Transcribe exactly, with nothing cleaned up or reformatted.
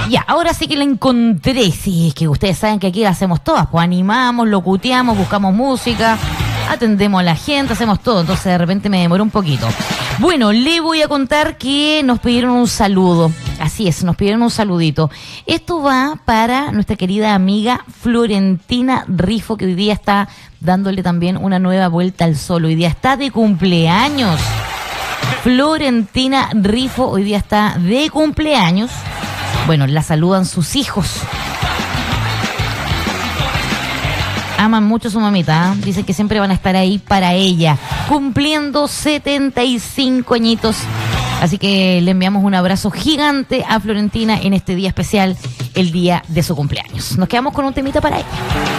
Ya, ahora sí que la encontré. Sí, es que ustedes saben que aquí la hacemos todas. Pues animamos, locuteamos, buscamos música, atendemos a la gente, hacemos todo. Entonces de repente me demoró un poquito. Bueno, le voy a contar que nos pidieron un saludo. Así es, nos pidieron un saludito. Esto va para nuestra querida amiga Florentina Rifo, que hoy día está dándole también una nueva vuelta al sol. Hoy día está de cumpleaños. Florentina Rifo hoy día está de cumpleaños. Bueno, la saludan sus hijos. Aman mucho a su mamita, ¿eh? Dicen que siempre van a estar ahí para ella, cumpliendo setenta y cinco añitos. Así que le enviamos un abrazo gigante a Florentina en este día especial, el día de su cumpleaños. Nos quedamos con un temita para ella.